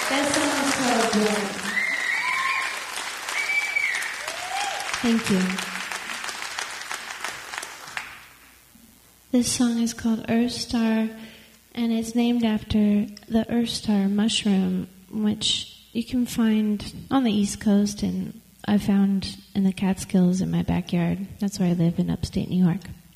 That song is called Blood. Thank you. This song is called Earth Star, and it's named after the Earth Star mushroom, which you can find on the East Coast, and I found in the Catskills in my backyard. That's where I live in upstate New York.